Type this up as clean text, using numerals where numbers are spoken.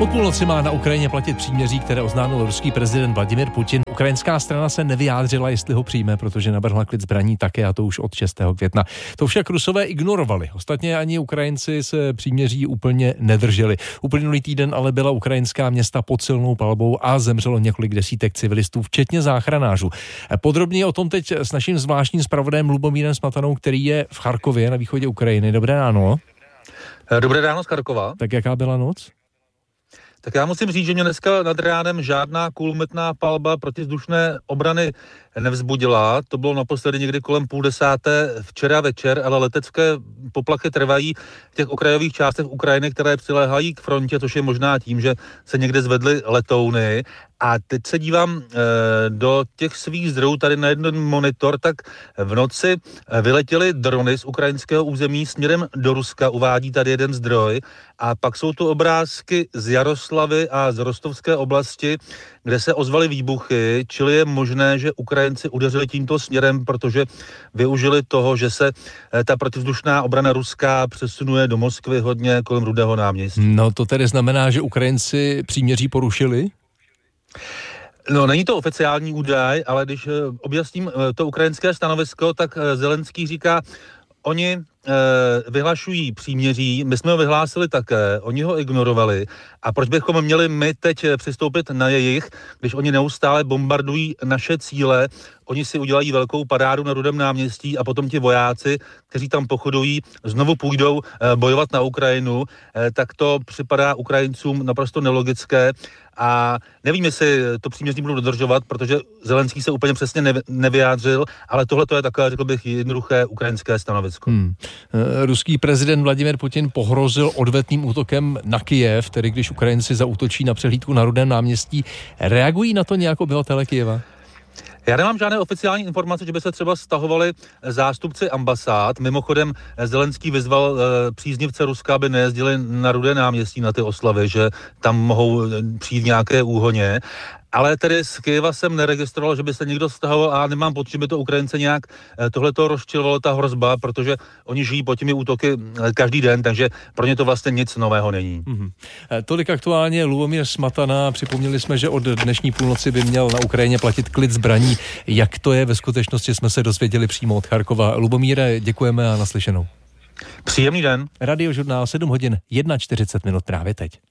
Od půlnoci má na Ukrajině platit příměří, které oznámil ruský prezident Vladimir Putin. Ukrajinská strana se nevyjádřila, jestli ho přijme, protože navrhla klid zbraní také, a to už od 6. května. To však Rusové ignorovali. Ostatně ani Ukrajinci se příměří úplně nedrželi. Uplynulý týden ale byla ukrajinská města pod silnou palbou a zemřelo několik desítek civilistů, včetně záchranářů. Podrobněji o tom teď s naším zvláštním zpravodajem Lubomírem Smatanou, který je v Charkově na východě Ukrajiny. Dobré ráno. Dobré ráno z Charkova. Tak jaká byla noc? Tak já musím říct, že mě dneska nad ránem žádná kulometná palba protivzdušné obrany nevzbudila. To bylo naposledy někdy kolem 9:30 včera večer, ale letecké poplachy trvají v těch okrajových částech Ukrajiny, které přiléhají k frontě, což je možná tím, že se někde zvedly letouny. A teď se dívám do těch svých zdrojů tady na jeden monitor, tak v noci vyletěly drony z ukrajinského území směrem do Ruska, uvádí tady jeden zdroj. A pak jsou tu obrázky z Jaroslavy a z Rostovské oblasti, kde se ozvaly výbuchy, čili je možné, že Ukrajinci udeřili tímto směrem, protože využili toho, že se ta protivzdušná obrana ruská přesunuje do Moskvy hodně kolem Rudého náměstí. No to tedy znamená, že Ukrajinci příměří porušili? No, není to oficiální údaj, ale když objasním to ukrajinské stanovisko, tak Zelenský říká, oni vyhlašují příměří, my jsme ho vyhlásili také, oni ho ignorovali. A proč bychom měli my teď přistoupit na jejich, když oni neustále bombardují naše cíle, oni si udělají velkou parádu na Rudém náměstí a potom ti vojáci, kteří tam pochodují, znovu půjdou bojovat na Ukrajinu, tak to připadá Ukrajincům naprosto nelogické. A nevím, jestli to příměří budou dodržovat, protože Zelenský se úplně přesně nevyjádřil, ale tohle to je takové, řekl bych, jednoduché ukrajinské stanovisko. Ruský prezident Vladimir Putin pohrozil odvetným útokem na Kyjev, tedy když Ukrajinci zaútočí na přehlídku na Rudém náměstí. Reagují na to nějak obyvatelé Kyjeva? Já nemám žádné oficiální informace, že by se třeba stahovali zástupci ambasád. Mimochodem Zelenský vyzval příznivce Ruska, aby nejezdili na Rudé náměstí na ty oslavy, že tam mohou přijít nějaké úhoně. Ale tedy z Kyjeva jsem neregistroval, že by se někdo stahoval a nemám pocit, že by to Ukrajince nějak tohleto rozčilovalo, ta hrozba, protože oni žijí pod těmi útoky každý den, takže pro ně to vlastně nic nového není. Tolik aktuálně Lubomír Smatana. Připomněli jsme, že od dnešní půlnoci by měl na Ukrajině platit klid zbraní. Jak to je ve skutečnosti, jsme se dozvěděli přímo od Charkova. Lubomíre, děkujeme a naslyšenou. Příjemný den. Radiožurnál 7 hodin 41 právě teď.